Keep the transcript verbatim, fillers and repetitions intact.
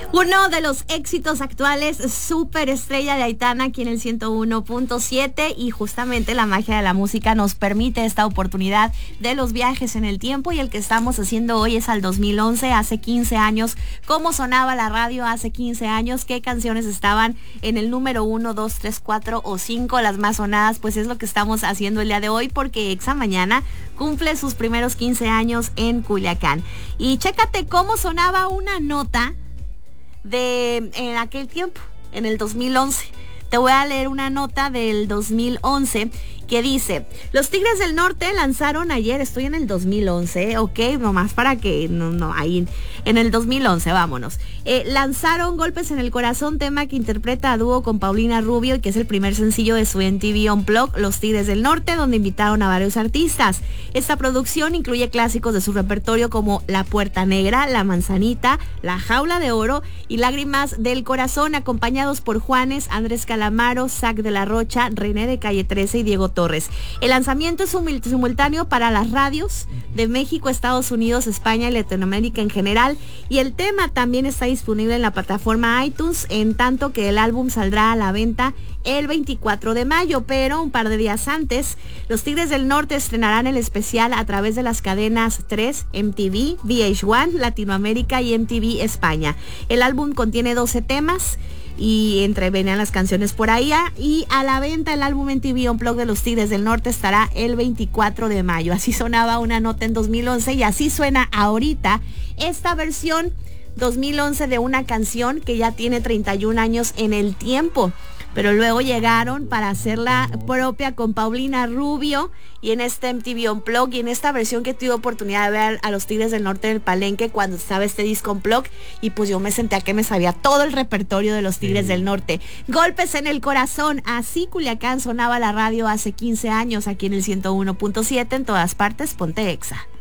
Uno de los éxitos actuales, Súper Estrella de Aitana, aquí en el ciento uno punto siete, y justamente la magia de la música nos permite esta oportunidad de los viajes en el tiempo, y el que estamos haciendo hoy es al dos mil once, hace quince años. ¿Cómo sonaba la radio hace quince años? ¿Qué canciones estaban en el número uno, dos, tres, cuatro o cinco, las más sonadas? Pues es lo que estamos haciendo el día de hoy, porque Exa Mañana cumple sus primeros quince años en Culiacán. Y chécate cómo sonaba una nota de en aquel tiempo, en el dos mil once. Te voy a leer una nota del dos mil once que dice: los Tigres del Norte lanzaron ayer, estoy en el dos mil once, ok, nomás para que, no, no, ahí, en el dos mil once, vámonos. Eh, lanzaron Golpes en el Corazón, tema que interpreta a dúo con Paulina Rubio y que es el primer sencillo de su M T V Unplugged, Los Tigres del Norte, donde invitaron a varios artistas. Esta producción incluye clásicos de su repertorio como La Puerta Negra, La Manzanita, La Jaula de Oro y Lágrimas del Corazón, acompañados por Juanes, Andrés Calamaro, Zac de la Rocha, René de Calle trece y Diego Torres. El lanzamiento es simultáneo para las radios de México, Estados Unidos, España y Latinoamérica en general, y el tema también está disponible en la plataforma iTunes, en tanto que el álbum saldrá a la venta el veinticuatro de mayo, pero un par de días antes, los Tigres del Norte estrenarán el especial a través de las cadenas tres, M T V, V H uno, Latinoamérica y M T V España. El álbum contiene doce temas y entre venían las canciones por ahí, y a la venta el álbum M T V Unplugged de los Tigres del Norte estará el veinticuatro de mayo. Así sonaba una nota en dos mil once y así suena ahorita esta versión dos mil once de una canción que ya tiene treinta y un años en el tiempo, pero luego llegaron para hacerla propia con Paulina Rubio y en este M T V Unplugged, y en esta versión que tuve oportunidad de ver a los Tigres del Norte en el Palenque cuando estaba este disco Unplugged, y pues yo me senté a que me sabía todo el repertorio de los Tigres sí. del Norte. Golpes en el Corazón, así Culiacán sonaba la radio hace quince años, aquí en el ciento uno punto siete, en todas partes, ponte Exa.